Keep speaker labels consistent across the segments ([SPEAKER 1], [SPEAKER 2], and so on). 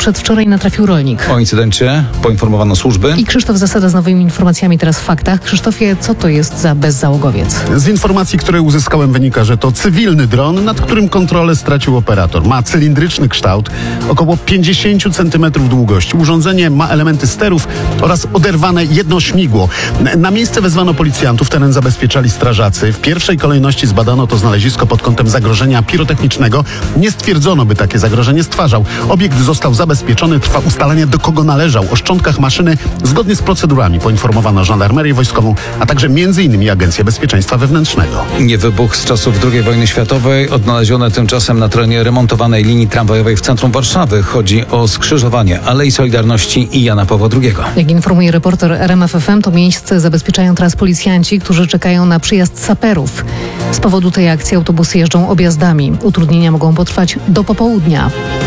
[SPEAKER 1] przedwczoraj natrafił rolnik.
[SPEAKER 2] O incydencie poinformowano służby.
[SPEAKER 1] I Krzysztof Zasada z nowymi informacjami teraz w faktach. Krzysztofie, co to jest za bezzałogowiec?
[SPEAKER 3] Z informacji, które uzyskałem, wynika, że to cywilny dron, nad którym kontrolę stracił operator. Ma cylindryczny kształt, około 50 cm długości. Urządzenie ma elementy sterów oraz oderwane jedno śmigło. Na miejsce wezwano policjantów, teren zabezpieczali strażacy. W pierwszej kolejności zbadano to znalezisko pod kątem zagrożenia pirotechnicznego. Nie stwierdzono, by takie zagrożenie stwarzał. Obiekt został zabezpieczony, trwa ustalenie, do kogo należał. O szczątkach maszyny zgodnie z procedurami poinformowano żandarmerię wojskową, a także m.in. Agencję Bezpieczeństwa Wewnętrznego.
[SPEAKER 2] Nie wybuch z czasów II wojny światowej, odnalezione tymczasem na terenie remontowanej linii tramwajowej w centrum Warszawy. Chodzi o skrzyżowanie Alei Solidarności i Jana Pawła II.
[SPEAKER 1] Jak informuje reporter RMF FM, to miejsce zabezpieczają teraz policjanci, którzy czekają na przyjazd saperów. Z powodu tej akcji autobusy jeżdżą objazdami. Utrudnienia mogą potrwać do popołudnia.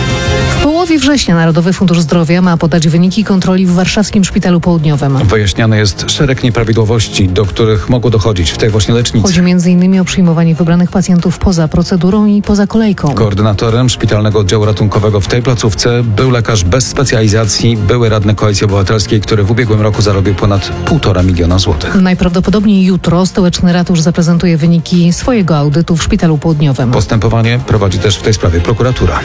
[SPEAKER 1] W połowie września Narodowy Fundusz Zdrowia ma podać wyniki kontroli w warszawskim szpitalu południowym.
[SPEAKER 2] Wyjaśniane jest szereg nieprawidłowości, do których mogło dochodzić w tej właśnie lecznicy.
[SPEAKER 1] Chodzi m.in. o przyjmowanie wybranych pacjentów poza procedurą i poza kolejką.
[SPEAKER 2] Koordynatorem szpitalnego oddziału ratunkowego w tej placówce był lekarz bez specjalizacji, były radny Koalicji Obywatelskiej, który w ubiegłym roku zarobił ponad 1,5 miliona złotych.
[SPEAKER 1] Najprawdopodobniej jutro stołeczny ratusz zaprezentuje wyniki swojego audytu w szpitalu południowym.
[SPEAKER 2] Postępowanie prowadzi też w tej sprawie prokuratura.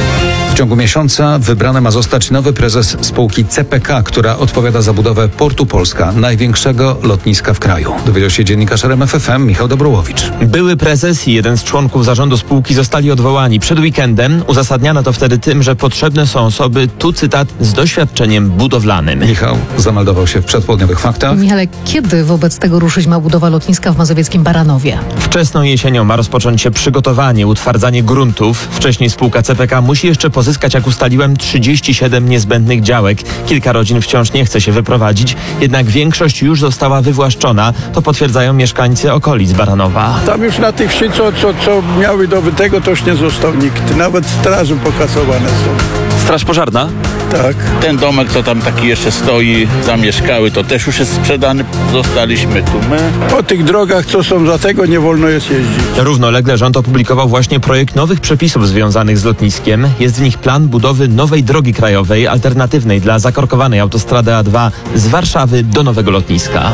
[SPEAKER 2] W ciągu miesiąca wybrany ma zostać nowy prezes spółki CPK, która odpowiada za budowę Portu Polska, największego lotniska w kraju. Dowiedział się dziennikarz RMF FM Michał Dobrołowicz.
[SPEAKER 4] Były prezes i jeden z członków zarządu spółki zostali odwołani przed weekendem. Uzasadniano to wtedy tym, że potrzebne są osoby, tu cytat, z doświadczeniem budowlanym.
[SPEAKER 2] Michał zameldował się w przedpołudniowych faktach.
[SPEAKER 1] Michale, kiedy wobec tego ruszyć ma budowa lotniska w mazowieckim Baranowie?
[SPEAKER 4] Wczesną jesienią ma rozpocząć się przygotowanie, utwardzanie gruntów. Wcześniej spółka CPK musi jeszcze pozyskać, jak ustaliłem, 37 niezbędnych działek. Kilka rodzin wciąż nie chce się wyprowadzić, jednak większość już została wywłaszczona. To potwierdzają mieszkańcy okolic Baranowa.
[SPEAKER 5] Tam już na tej wsi, co miały dobytego, to już nie został nikt. Nawet straże pokasowane są.
[SPEAKER 4] Straż pożarna?
[SPEAKER 5] Tak.
[SPEAKER 6] Ten domek, co tam taki jeszcze stoi, zamieszkały, to też już jest sprzedany. Zostaliśmy tu my.
[SPEAKER 5] Po tych drogach, co są za tego, nie wolno jest jeździć.
[SPEAKER 4] Równolegle rząd opublikował właśnie projekt nowych przepisów związanych z lotniskiem. Jest w nich plan budowy nowej drogi krajowej, alternatywnej dla zakorkowanej autostrady A2 z Warszawy do nowego lotniska.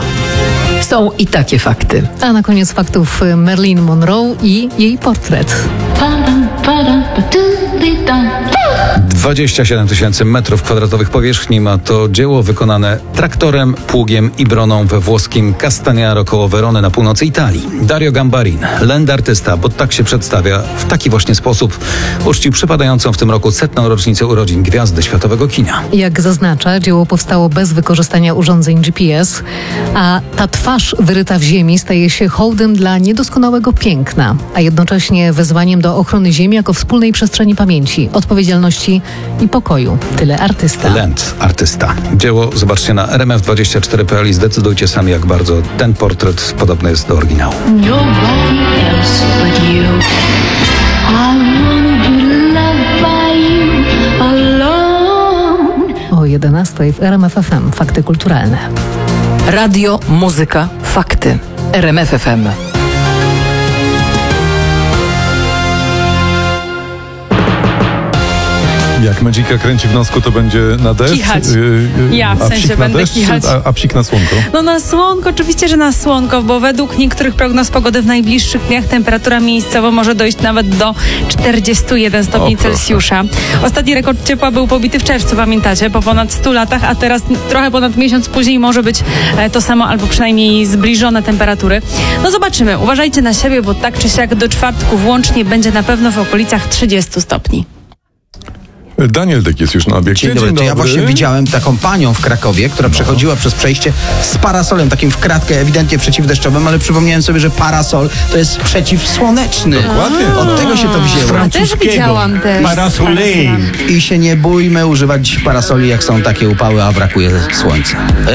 [SPEAKER 7] Są i takie fakty.
[SPEAKER 1] A na koniec faktów Marilyn Monroe i jej portret.
[SPEAKER 2] 27 000 metrów kwadratowych powierzchni ma to dzieło wykonane traktorem, pługiem i broną we włoskim Castagnaro koło Werony na północy Italii. Dario Gambarin, artysta, bo tak się przedstawia, w taki właśnie sposób uczcił przypadającą w tym roku 100. rocznicę urodzin gwiazdy światowego kina.
[SPEAKER 1] Jak zaznacza, dzieło powstało bez wykorzystania urządzeń GPS, a ta twarz wyryta w ziemi staje się hołdem dla niedoskonałego piękna, a jednocześnie wezwaniem do ochrony ziemi jako wspólnej przestrzeni pamięci, odpowiedzialności i pokoju. Tyle artysta.
[SPEAKER 2] Artysta. Dzieło zobaczcie na rmf24.pl i zdecydujcie sami, jak bardzo ten portret podobny jest do oryginału.
[SPEAKER 1] O 11:00 w RMF FM. Fakty kulturalne.
[SPEAKER 7] Radio, muzyka, fakty. RMF FM.
[SPEAKER 8] Jak Medzika kręci w nosku, to będzie na deszcz?
[SPEAKER 9] Kichać. Ja w sensie będę
[SPEAKER 8] deszcz,
[SPEAKER 9] kichać.
[SPEAKER 8] A psik na słonko?
[SPEAKER 9] No na słonko, oczywiście, że na słonko, bo według niektórych prognoz pogody w najbliższych dniach temperatura miejscowo może dojść nawet do 41 stopni Celsjusza. Ostatni rekord ciepła był pobity w czerwcu, pamiętacie, po ponad 100 latach, a teraz trochę ponad miesiąc później może być to samo albo przynajmniej zbliżone temperatury. No zobaczymy, uważajcie na siebie, bo tak czy siak do czwartku włącznie będzie na pewno w okolicach 30 stopni.
[SPEAKER 8] Daniel Dyk jest już na obiekcie.
[SPEAKER 10] Dzień dobry. To ja właśnie widziałem taką panią w Krakowie, która przechodziła przez przejście z parasolem, takim w kratkę, ewidentnie przeciwdeszczowym, ale przypomniałem sobie, że parasol to jest przeciwsłoneczny.
[SPEAKER 8] Dokładnie.
[SPEAKER 10] Od tego się to wzięło.
[SPEAKER 9] Ja też widziałam też.
[SPEAKER 10] I się nie bójmy używać parasoli, jak są takie upały, a brakuje słońca.